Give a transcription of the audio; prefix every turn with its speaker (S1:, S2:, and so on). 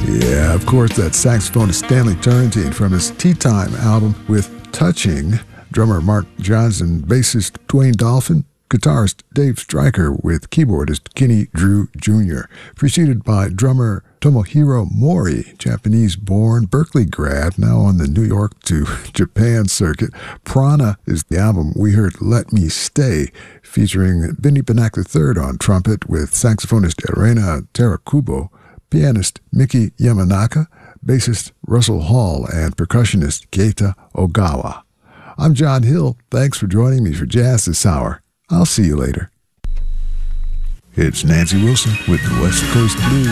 S1: Yeah, of course, that saxophonist Stanley Turrentine from his Tea Time album with Touching, drummer Mark Johnson, bassist Dwayne Dolphin, guitarist Dave Stryker with keyboardist Kenny Drew Jr., preceded by drummer Tomohiro Mori, Japanese-born Berkeley grad, now on the New York to Japan circuit. Prana is the album. We heard Let Me Stay, featuring Vinny Benak III on trumpet with saxophonist Irena Terakubo, pianist Miki Yamanaka, bassist Russell Hall, and percussionist Keita Ogawa. I'm John Hill. Thanks for joining me for Jazz this hour. I'll see you later. It's Nancy Wilson with the West Coast Blues.